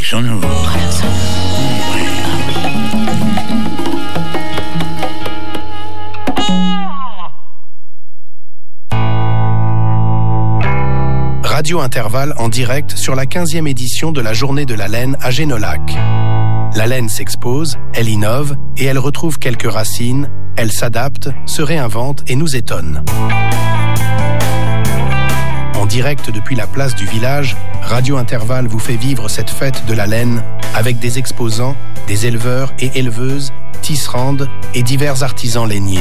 Traduction de nouveau. Radio Intervalle en direct sur la 15e édition de la Journée de la laine à Génolac. La laine s'expose, elle innove et elle retrouve quelques racines, elle s'adapte, se réinvente et nous étonne. En direct depuis la place du village, Radio Intervalle vous fait vivre cette fête de la laine avec des exposants, des éleveurs et éleveuses, tisserandes et divers artisans lainiers.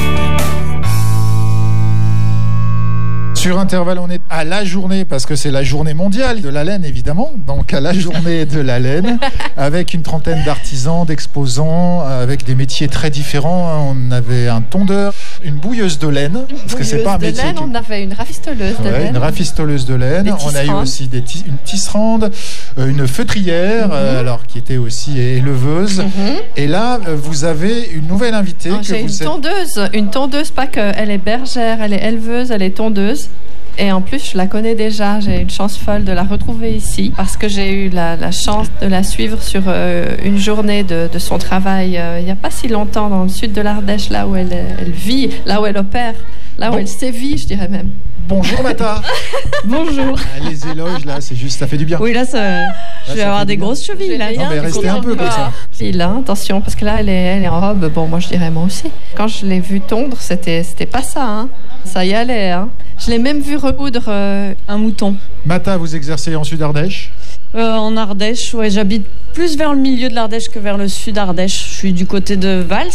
Sur Intervalle, on est à la journée, parce que c'est la journée mondiale de la laine, évidemment. Donc à la journée de la laine, avec une trentaine d'artisans, d'exposants, avec des métiers très différents. On avait un tondeur, une bouilleuse de laine, parce que c'est pas un métier. Laine, on avait une rafistoleuse de laine. Une rafistoleuse de laine. On a eu aussi une tisserande, une feutrière, alors qui était aussi éleveuse. Et là, vous avez une nouvelle invitée. J'ai une tondeuse, pas qu'elle est bergère, elle est éleveuse, elle est tondeuse. Et en plus, je la connais déjà. J'ai une chance folle de la retrouver ici parce que j'ai eu la chance de la suivre sur une journée de son travail il n'y a pas si longtemps dans le sud de l'Ardèche, là où elle vit, là où elle opère, là où elle sévit, je dirais même. Bonjour Mata. Bonjour. Les éloges là, c'est juste, ça fait du bien. Oui, là, je vais avoir des grosses chevilles. Là. Non, mais restez un peu comme ça. Et là, attention, parce que là, elle est en robe. Bon, moi, je dirais moi aussi. Quand je l'ai vue tondre, c'était pas ça. Hein. Ça y allait. Hein. Je l'ai même vu recoudre un mouton. Mata, vous exercez en Sud-Ardèche ? En Ardèche, ouais, j'habite plus vers le milieu de l'Ardèche que vers le sud Ardèche. Je suis du côté de Vals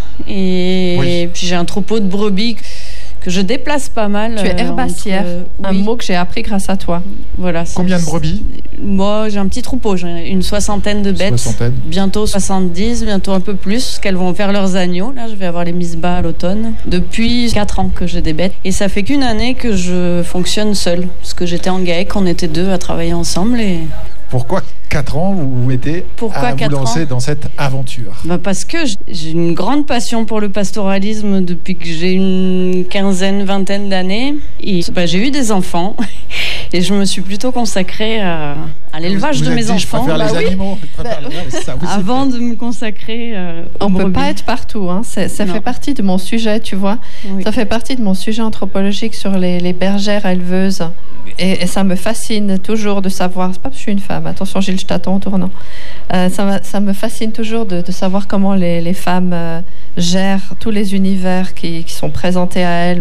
et puis j'ai un troupeau de brebis que je déplace pas mal. Tu es herbassière, un mot que j'ai appris grâce à toi. Voilà. Combien de brebis ? Moi, j'ai un petit troupeau, j'ai une soixantaine de bêtes. Bientôt 70, bientôt un peu plus, parce qu'elles vont faire leurs agneaux. Là, je vais avoir les mises bas à l'automne. Depuis 4 ans que j'ai des bêtes. Et ça fait qu'une année que je fonctionne seule. Parce que j'étais en GAEC, on était 2 à travailler ensemble. Et... Pourquoi 4 ans vous vous mettez à vous lancer dans cette aventure ? Parce que j'ai une grande passion pour le pastoralisme depuis que j'ai une quinzaine, vingtaine d'années. Et j'ai eu des enfants et je me suis plutôt consacrée à l'élevage de mes enfants. Je préfère les animaux. Avant de me consacrer on ne peut pas être partout. Hein. Ça fait partie de mon sujet, tu vois. Oui. Ça fait partie de mon sujet anthropologique sur les bergères éleveuses. Et ça me fascine toujours de savoir, c'est pas parce que je suis une femme, attention Gilles, je t'attends en tournant, ça me fascine toujours de savoir comment les femmes gèrent tous les univers qui sont présentés à elles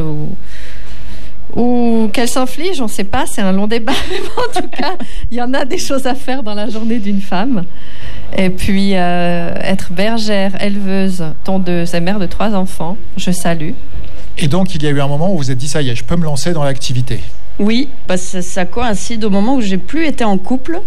ou qu'elles s'infligent, on ne sait pas, c'est un long débat, mais en tout cas, il y en a des choses à faire dans la journée d'une femme. Et puis, être bergère, éleveuse, tondeuse et mère de 3 enfants, je salue. Et donc, il y a eu un moment où vous vous êtes dit, ça y est, je peux me lancer dans l'activité. Oui, ça coïncide au moment où j'ai plus été en couple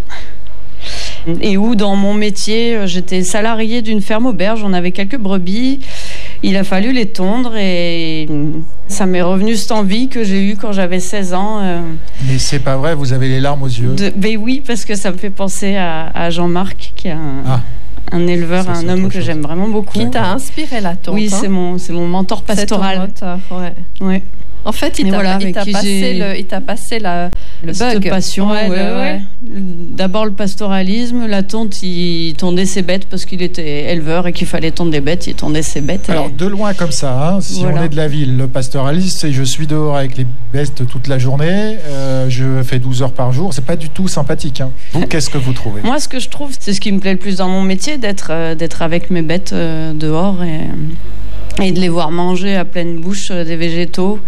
et où dans mon métier, j'étais salariée d'une ferme auberge, on avait quelques brebis, il a fallu les tondre et ça m'est revenu cette envie que j'ai eue quand j'avais 16 ans. Mais c'est pas vrai, vous avez les larmes aux yeux. Mais oui, parce que ça me fait penser à Jean-Marc qui est un éleveur, un homme que j'aime vraiment beaucoup. Qui t'a inspiré la tonte. Oui, c'est mon mentor pastoral. C'est ton mentor, ouais. En fait, il t'a passé le bug. Cette passion, ouais. D'abord le pastoralisme, la tonte, il tondait ses bêtes parce qu'il était éleveur et qu'il fallait tondre des bêtes, il tondait ses bêtes. Alors, de loin comme ça, si on est de la ville, le pastoralisme, c'est je suis dehors avec les bêtes toute la journée, je fais 12 heures par jour, c'est pas du tout sympathique. Hein. Vous, qu'est-ce que vous trouvez ? Moi, ce que je trouve, c'est ce qui me plaît le plus dans mon métier, d'être avec mes bêtes dehors et de les voir manger à pleine bouche des végétaux.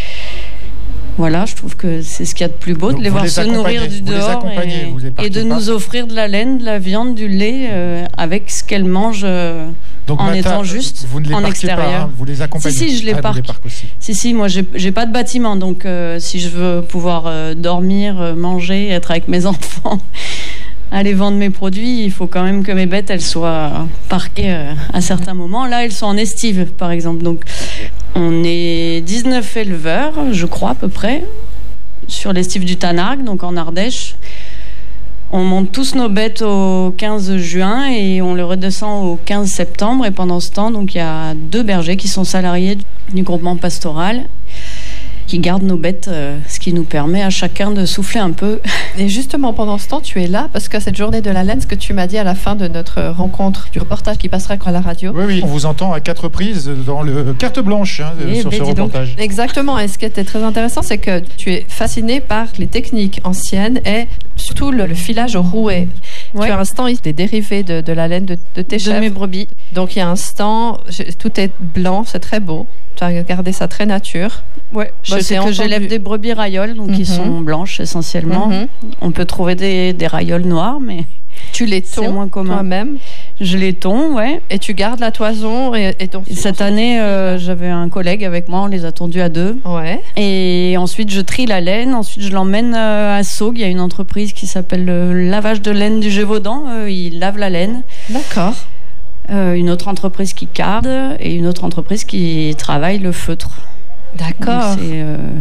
Voilà, je trouve que c'est ce qu'il y a de plus beau, de les voir se nourrir du dehors et de nous offrir de la laine, de la viande, du lait avec ce qu'elles mangent en étant juste en extérieur. Pas, vous les accompagnez. Si, je les parque. Si, moi j'ai pas de bâtiment, donc si je veux pouvoir dormir, manger, être avec mes enfants, aller vendre mes produits, il faut quand même que mes bêtes elles soient parquées à certains moments. Là, elles sont en estive, par exemple. Donc, on est 19 éleveurs, je crois à peu près, sur l'estive du Tanargue, donc en Ardèche. On monte tous nos bêtes au 15 juin et on les redescend au 15 septembre. Et pendant ce temps, donc, il y a 2 bergers qui sont salariés du groupement pastoral. qui garde nos bêtes, ce qui nous permet à chacun de souffler un peu. Et justement, pendant ce temps, tu es là parce que cette journée de la laine, ce que tu m'as dit à la fin de notre rencontre, du reportage qui passera à la radio. Oui, on vous entend à 4 reprises dans le carte blanche sur ce reportage. Exactement. Et ce qui était très intéressant, c'est que tu es fasciné par les techniques anciennes et surtout le filage au rouet. Ouais. Tu as un stand des dérivés de la laine de tes chèvres. De mes brebis. Donc il y a un stand, tout est blanc, c'est très beau. Tu as gardé ça très nature. Ouais, c'est que j'élève des brebis raioles, donc qui sont blanches essentiellement. On peut trouver des raioles noires, mais tu les tons moins commun. Toi-même. Je les tonds, ouais. Et tu gardes la toison et ton fil. Cette année, j'avais un collègue avec moi, on les a tondus à 2. Ouais. Et ensuite, je trie la laine. Ensuite, je l'emmène à Saugues. Il y a une entreprise qui s'appelle le lavage de laine du Gévaudan. Ils lavent la laine. D'accord. Une autre entreprise qui carde et une autre entreprise qui travaille le feutre. D'accord. Donc, c'est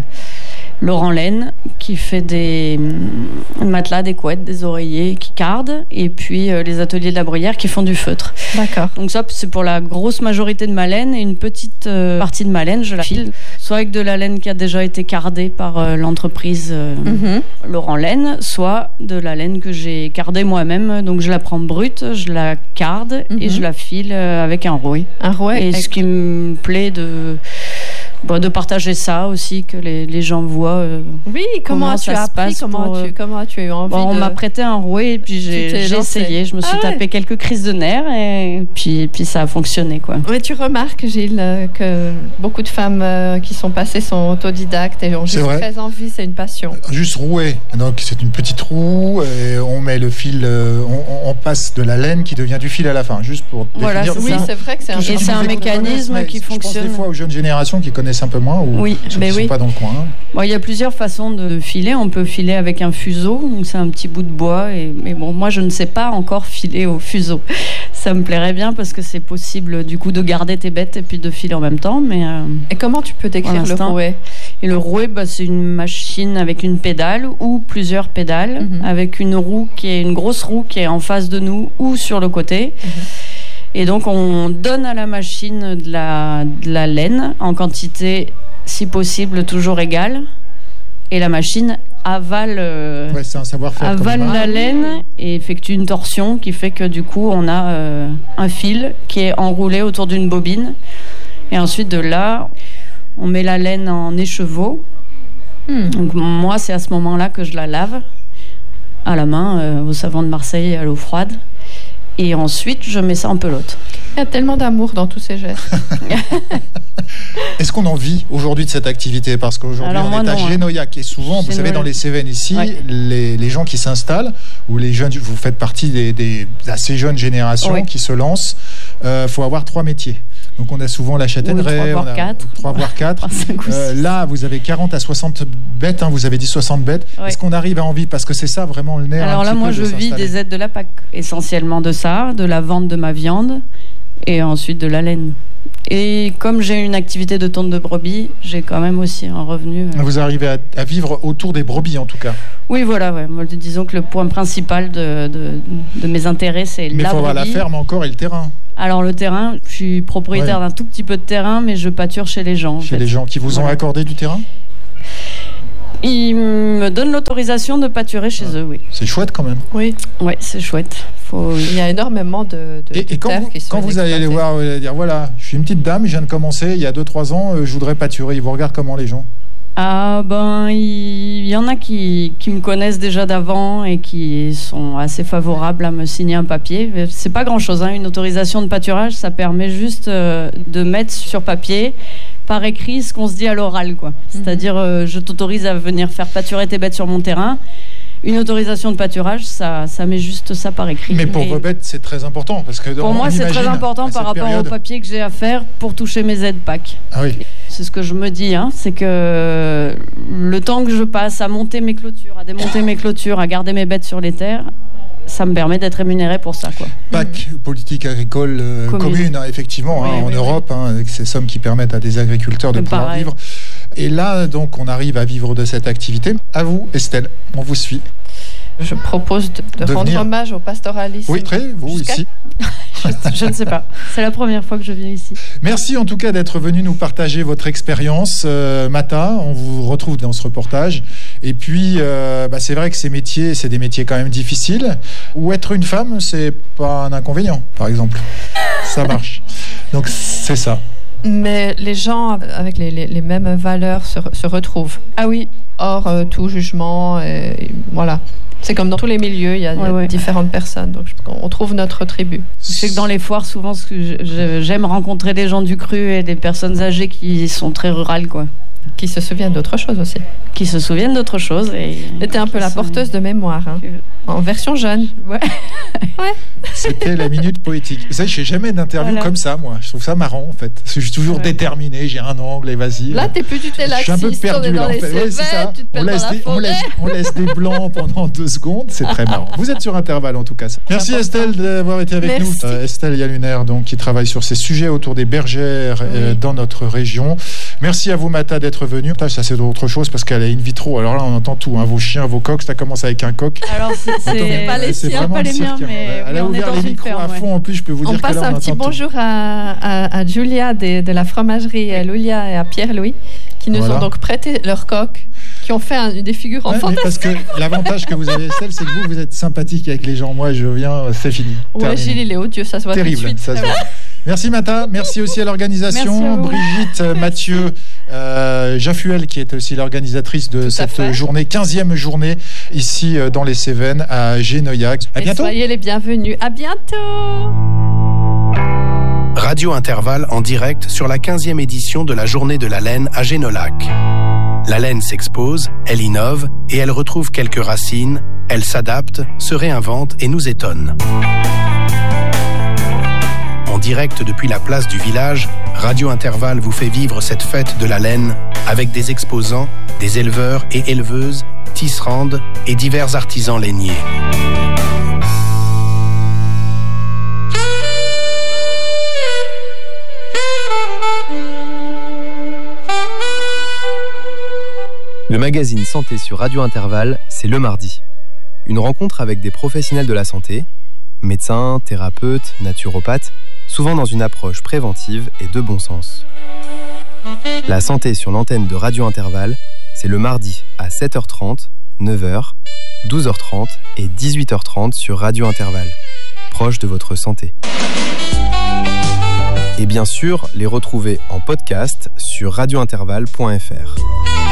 Laurent Laine qui fait des matelas, des couettes, des oreillers, qui cardent, et puis les ateliers de la Bruyère qui font du feutre. D'accord. Donc ça, c'est pour la grosse majorité de ma laine, et une petite partie de ma laine, je la file soit avec de la laine qui a déjà été cardée par l'entreprise Laurent Laine, soit de la laine que j'ai cardée moi-même. Donc je la prends brute, je la carde et je la file avec un rouet. Un rouet. Et ce qui me plaît de partager ça aussi, que les gens voient comment ça se passe. Comment as-tu eu envie on m'a prêté un rouet et puis j'ai essayé. Je me suis tapé quelques crises de nerfs et puis ça a fonctionné, quoi. Mais tu remarques, Gilles, que beaucoup de femmes qui sont passées sont autodidactes et ont juste très envie, c'est une passion. Juste rouet, donc c'est une petite roue et on met le fil, on passe de la laine qui devient du fil à la fin, juste pour définir. Oui, c'est vrai que c'est un mécanisme qui fonctionne. Je pense des fois aux jeunes générations qui connaissent un peu moins ou ceux qui ne sont pas dans le coin. Bon, il y a plusieurs façons de filer. On peut filer avec un fuseau, donc c'est un petit bout de bois. Mais bon, moi je ne sais pas encore filer au fuseau. Ça me plairait bien parce que c'est possible du coup de garder tes bêtes et puis de filer en même temps. Et comment tu peux décrire le rouet ? Et le rouet, c'est une machine avec une pédale ou plusieurs pédales, avec une grosse roue qui est en face de nous ou sur le côté. Et donc, on donne à la machine de la laine en quantité, si possible, toujours égale. Et la machine avale c'est un savoir-faire la laine et effectue une torsion qui fait que, du coup, on a un fil qui est enroulé autour d'une bobine. Et ensuite, de là, on met la laine en écheveau. Donc, moi, c'est à ce moment-là que je la lave à la main, au savon de Marseille, à l'eau froide. Et ensuite, je mets ça en pelote. Il y a tellement d'amour dans tous ces gestes. Est-ce qu'on en vit aujourd'hui de cette activité ? Parce qu'aujourd'hui, on est à Génoyac. Et souvent, vous savez, dans les Cévennes ici, les gens qui s'installent, ou les jeunes, vous faites partie des assez jeunes générations qui se lancent, faut avoir 3 métiers. Donc on a souvent la châtaigneraie, 3 voire 4. Là, vous avez 40 à 60 bêtes, vous avez dit 60 bêtes. Est-ce qu'on arrive à en vivre ? Parce que c'est ça vraiment le nerf. Alors là, moi, je vis des aides de la PAC, essentiellement de ça, de la vente de ma viande et ensuite de la laine. Et comme j'ai une activité de tonte de brebis, j'ai quand même aussi un revenu. Vous arrivez à vivre autour des brebis, en tout cas. Oui, voilà. Moi, disons que le point principal de mes intérêts, c'est la brebis. Mais il faut avoir la ferme encore et le terrain. Alors le terrain, je suis propriétaire d'un tout petit peu de terrain, mais je pâture chez les gens. Chez les gens qui vous ont accordé du terrain ? Ils me donnent l'autorisation de pâturer chez eux, oui. C'est chouette quand même. Oui, c'est chouette. Il y a énormément de terres qui sont quand vous allez les voir, dire voilà, je suis une petite dame, je viens de commencer, il y a 2-3 ans, je voudrais pâturer. Ils vous regardent comment, les gens ? Il y en a qui me connaissent déjà d'avant et qui sont assez favorables à me signer un papier. C'est pas grand-chose, une autorisation de pâturage, ça permet juste de mettre sur papier, par écrit, ce qu'on se dit à l'oral, quoi. C'est-à-dire, je t'autorise à venir faire pâturer tes bêtes sur mon terrain. Une autorisation de pâturage, ça met juste ça par écrit. Mais pour vos bêtes, c'est très important. Parce que pour moi, c'est très important par rapport au papier que j'ai à faire pour toucher mes aides PAC. Ah oui. C'est ce que je me dis, c'est que le temps que je passe à monter mes clôtures, à démonter mes clôtures, à garder mes bêtes sur les terres, ça me permet d'être rémunéré pour ça, quoi. PAC, politique agricole commune, effectivement, en Europe, avec ces sommes qui permettent à des agriculteurs de pouvoir vivre. Et là, donc, on arrive à vivre de cette activité. À vous, Estelle, on vous suit. Je propose de rendre hommage au pastoralisme. Oui, vous ici. Je ne sais pas. C'est la première fois que je viens ici. Merci en tout cas d'être venu nous partager votre expérience, Mata. On vous retrouve dans ce reportage. Et puis, c'est vrai que ces métiers, c'est des métiers quand même difficiles. Où être une femme, c'est pas un inconvénient, par exemple. Ça marche. Donc, c'est ça. Mais les gens avec les mêmes valeurs se retrouvent. Ah oui. Hors tout jugement. Et voilà. C'est comme dans tous les milieux, il y a différentes personnes. Donc, on trouve notre tribu. Je sais que dans les foires, souvent, j'aime rencontrer des gens du cru et des personnes âgées qui sont très rurales, quoi. Qui se souviennent d'autre chose aussi. Qui se souviennent d'autre chose. C'était un peu la porteuse de mémoire, hein. En version jeune. Ouais. C'était la minute poétique. Vous savez, je fais jamais d'interview comme ça, moi. Je trouve ça marrant, en fait. Parce que je suis toujours déterminé, j'ai un angle et vas-y. Là, t'es plus du laxiste. Je suis un peu perdu, là, en fait. Ouais, c'est ça. On laisse des blancs pendant 2 secondes. C'est très marrant. Vous êtes sur Intervalle, en tout cas. Merci Estelle d'avoir été avec nous. Estelle Yaluner, donc, qui travaille sur ces sujets autour des bergères dans notre région. Merci à vous, Mata, d'être venue. Ça, c'est autre chose parce qu'elle est in vitro. Alors là, on entend tout, hein. Vos chiens, vos coqs. Ça commence avec un coq. Alors, c'est pas les siens, pas les miens, mais elle a ouvert les micros à fond. En plus, je peux vous dire que là, on passe un petit bonjour à Julia de la fromagerie Lulia et à Pierre-Louis qui nous ont donc prêté leurs coqs, qui ont fait des figures fantastiques. Parce que l'avantage que vous avez, Estelle, c'est que vous êtes sympathique avec les gens. Moi, je viens, c'est fini. Ouais, Gilles, il est odieux, ça se voit terrible, tout de suite. Ça se voit. Merci Mata, merci aussi à l'organisation, Brigitte, Mathieu, Jaffuel qui est aussi l'organisatrice de cette journée, 15e journée ici dans les Cévennes à Génoyac. À bientôt. Soyez les bienvenus, à bientôt. Radio Intervalle en direct sur la 15e édition de la journée de la laine à Génolac. La laine s'expose, elle innove et elle retrouve quelques racines, elle s'adapte, se réinvente et nous étonne. En direct depuis la place du village, Radio Intervalle vous fait vivre cette fête de la laine avec des exposants, des éleveurs et éleveuses, tisserandes et divers artisans lainiers. Le magazine Santé sur Radio Intervalle, c'est le mardi. Une rencontre avec des professionnels de la santé, médecins, thérapeutes, naturopathes, souvent dans une approche préventive et de bon sens. La santé sur l'antenne de Radio Intervalle, c'est le mardi à 7h30, 9h, 12h30 et 18h30 sur Radio Intervalle, proche de votre santé. Et bien sûr, les retrouver en podcast sur radiointervalle.fr.